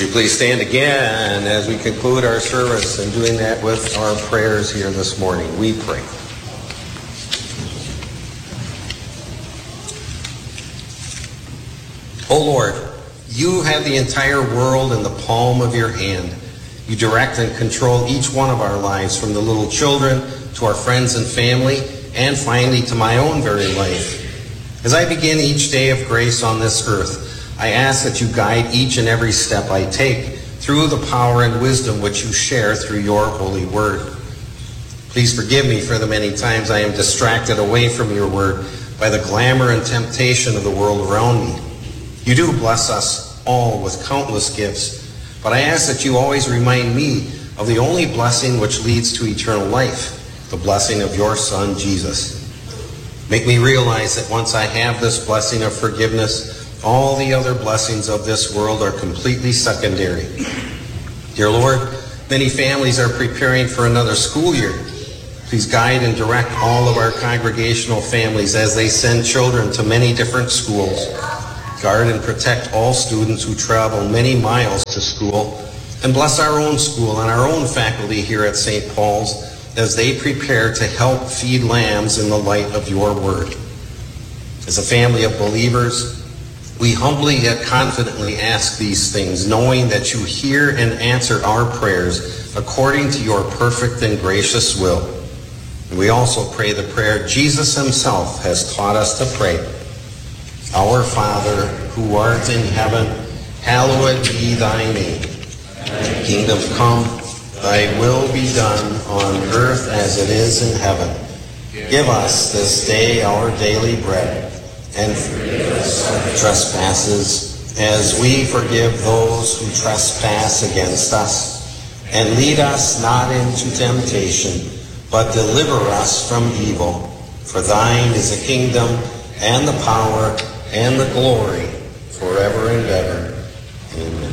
you please stand again as we conclude our service, and doing that with our prayers here this morning. We pray. O Lord, you have the entire world in the palm of your hand. You direct and control each one of our lives, from the little children to our friends and family, and finally to my own very life. As I begin each day of grace on this earth, I ask that you guide each and every step I take through the power and wisdom which you share through your holy word. Please forgive me for the many times I am distracted away from your word by the glamour and temptation of the world around me. You do bless us all with countless gifts, but I ask that you always remind me of the only blessing which leads to eternal life, the blessing of your Son, Jesus. Make me realize that once I have this blessing of forgiveness, all the other blessings of this world are completely secondary. Dear Lord, many families are preparing for another school year. Please guide and direct all of our congregational families as they send children to many different schools. Guard and protect all students who travel many miles to school, and bless our own school and our own faculty here at St. Paul's as they prepare to help feed lambs in the light of your word. As a family of believers, we humbly yet confidently ask these things, knowing that you hear and answer our prayers according to your perfect and gracious will. And we also pray the prayer Jesus himself has taught us to pray. Our Father, who art in heaven, hallowed be thy name. Thy kingdom come, thy will be done on earth as it is in heaven. Give us this day our daily bread, and forgive us our trespasses, as we forgive those who trespass against us. And lead us not into temptation, but deliver us from evil. For thine is the kingdom, and the power, and the glory, forever and ever. Amen.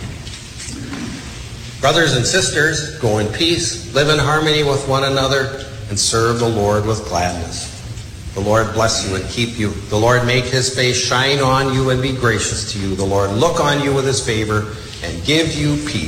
Brothers and sisters, go in peace, live in harmony with one another, and serve the Lord with gladness. The Lord bless you and keep you. The Lord make his face shine on you and be gracious to you. The Lord look on you with his favor and give you peace.